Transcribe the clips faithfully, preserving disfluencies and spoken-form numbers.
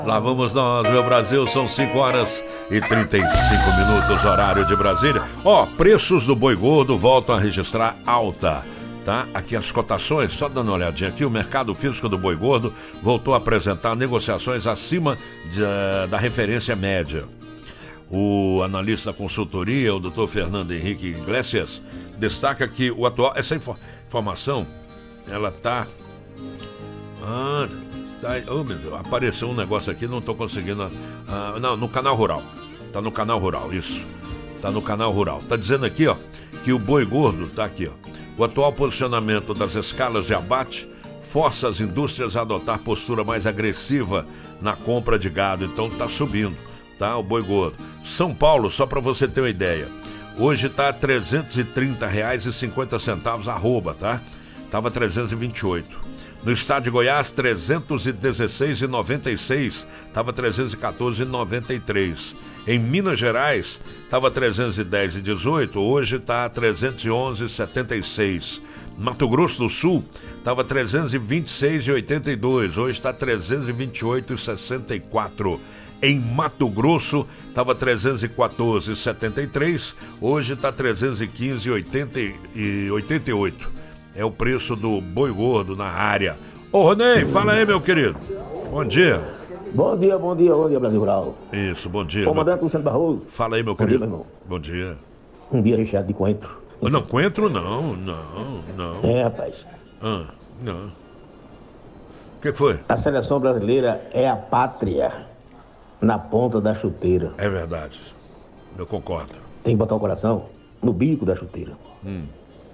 Lá vamos nós, meu Brasil, são cinco horas e trinta e cinco minutos, horário de Brasília. Ó, preços do boi gordo voltam a registrar alta, tá? Aqui as cotações, só dando uma olhadinha aqui, o mercado físico do boi gordo voltou a apresentar negociações acima de, da referência média. O analista da consultoria, o doutor Fernando Henrique Iglesias, destaca que o atual, essa infor, informação, ela tá... Ah... Oh, meu Deus, apareceu um negócio aqui, não estou conseguindo. Ah, não, no canal rural. Tá no canal rural, isso. Tá no canal rural. Tá dizendo aqui, ó, que o boi gordo, tá aqui, ó. O atual posicionamento das escalas de abate força as indústrias a adotar postura mais agressiva na compra de gado. Então tá subindo, tá? O boi gordo. São Paulo, só para você ter uma ideia. Hoje tá trezentos e trinta reais e cinquenta centavos arroba, tá? Tava trezentos e vinte e oito. No estado de Goiás, trezentos e dezesseis reais e noventa e seis centavos, estava trezentos e quatorze reais e noventa e três centavos. Em Minas Gerais, estava trezentos e dez reais e dezoito centavos, hoje está trezentos e onze reais e setenta e seis centavos. Mato Grosso do Sul, estava trezentos e vinte e seis reais e oitenta e dois centavos, hoje está trezentos e vinte e oito reais e sessenta e quatro centavos. Em Mato Grosso, estava trezentos e quatorze reais e setenta e três centavos, hoje está trezentos e quinze reais e oitenta e oito centavos. É o preço do boi gordo na área. Ô, Ronei, fala aí, meu querido. Bom dia. Bom dia, bom dia, bom dia, Brasil Rural. Isso, bom dia. Comandante meu... Luciano Barroso. Fala aí, meu bom querido. Dia, meu irmão. Bom dia. Um dia recheado de coentro. Não, coentro não, não, não. É, rapaz. Ah, não. O que foi? A seleção brasileira é a pátria na ponta da chuteira. É verdade. Eu concordo. Tem que botar o coração no bico da chuteira. Hum.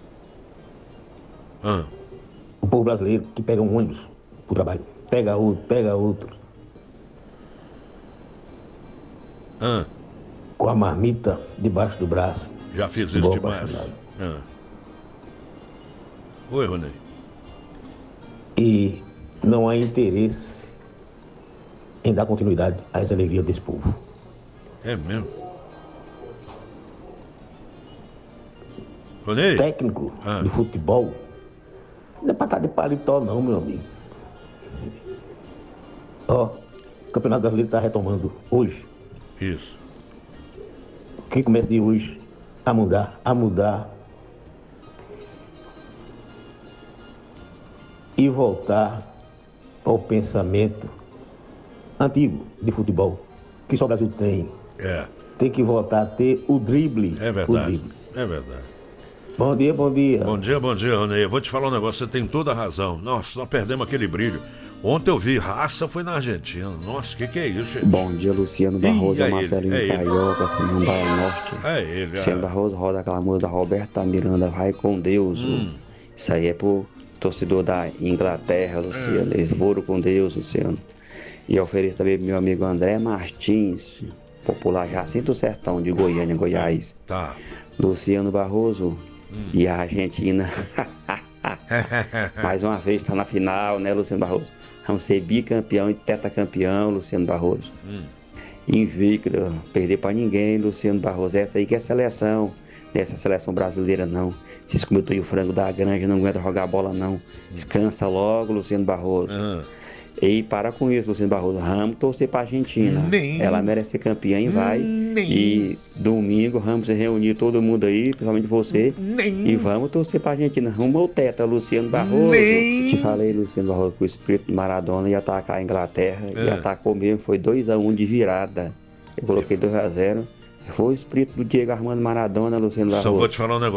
Ah. O povo brasileiro que pega um ônibus pro trabalho, pega outro, pega outro. Ah. Com a marmita debaixo do braço. Já fiz isso demais. Ah. Oi, Ronei. E não há interesse em dar continuidade às alegrias desse povo. É mesmo? Ronei? Técnico ah. de futebol não é pra estar de paletó não, meu amigo. Ó, o Campeonato Brasileiro está retomando hoje. Isso. Quem começa de hoje a mudar, a mudar e voltar ao pensamento antigo de futebol, que só o Brasil tem. É. Tem que voltar a ter o drible. É verdade. Drible. É verdade. Bom dia, bom dia. Bom dia, bom dia, Ronei. Eu vou te falar um negócio, você tem toda a razão. Nossa, nós perdemos aquele brilho. Ontem eu vi, raça foi na Argentina. Nossa, o que, que é isso, gente? Bom dia, Luciano Barroso, Ih, Marcelinho ele, é Carioca, Samambaia Norte. É ele, Luciano Barroso roda aquela música da Roberta Miranda, Vai com Deus. Hum. Isso aí é pro torcedor da Inglaterra, Luciano. Eles foram com Deus, Luciano. E eu ofereço também pro meu amigo André Martins, popular Jacinto Sertão, de Goiânia, Goiás. Tá. Luciano Barroso hum. e a Argentina. Mais uma vez está na final, né, Luciano Barroso? Vamos ser bicampeão e tetacampeão, Luciano Barroso. Hum. Invicto, perder pra ninguém, Luciano Barroso. Essa aí que é a seleção, dessa seleção brasileira não. Vocês cometem o frango da granja, não aguenta jogar bola não. Descansa logo, Luciano Barroso. Hum. E para com isso, Luciano Barroso. Vamos torcer pra Argentina. Nem. Ela merece ser campeã e vai. Nem. E domingo vamos se reunir todo mundo aí, principalmente você. Nem. E vamos torcer pra Argentina. Rumo ao teta, Luciano Barroso. Nem. Te falei, Luciano Barroso, que o espírito de Maradona ia atacar a Inglaterra. É. E atacou mesmo, foi dois a um de virada. Eu coloquei dois a zero. Foi o espírito do Diego Armando Maradona, Luciano Barroso. Só vou te falar um negócio.